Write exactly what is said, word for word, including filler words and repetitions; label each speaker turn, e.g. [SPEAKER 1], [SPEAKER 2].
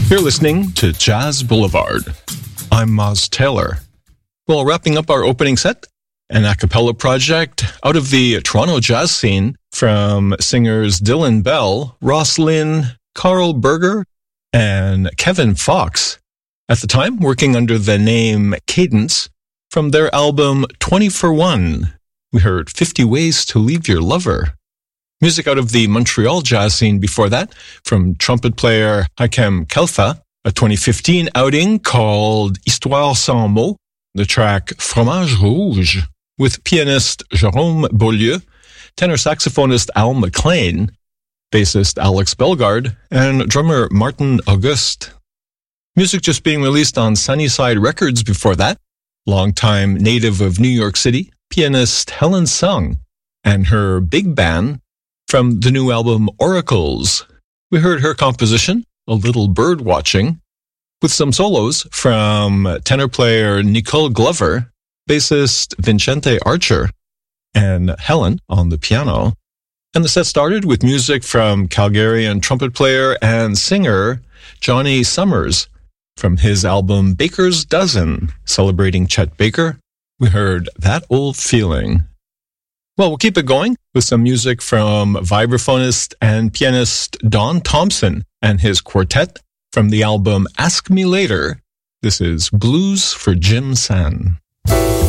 [SPEAKER 1] You're listening to Jazz Boulevard. I'm Moz Taylor. Well, wrapping up our opening set, an a cappella project out of the Toronto jazz scene from singers Dylan Bell, Ross Lynn, Carl Berger, and Kevin Fox. At the time, working under the name Cadence, from their album twenty for one. We heard fifty Ways to Leave Your Lover. Music out of the Montreal jazz scene before that, from trumpet player Hakem Kelfa, a twenty fifteen outing called Histoire sans mots, the track Fromage Rouge, with pianist Jérôme Beaulieu, tenor saxophonist Al McLean, bassist Alex Bellegarde, and drummer Martin Auguste. Music just being released on Sunnyside Records before that, longtime native of New York City, pianist Helen Sung, and her big band from the new album Oracles. We heard her composition, A Little Bird Watching, with some solos from tenor player Nicole Glover, bassist Vincente Archer, and Helen on the piano. And the set started with music from Calgarian trumpet player and singer Johnny Summers from his album Baker's Dozen, celebrating Chet Baker. We heard That Old Feeling. Well, we'll keep it going with some music from vibraphonist and pianist Don Thompson and his quartet from the album Ask Me Later. This is Blues for Jim San.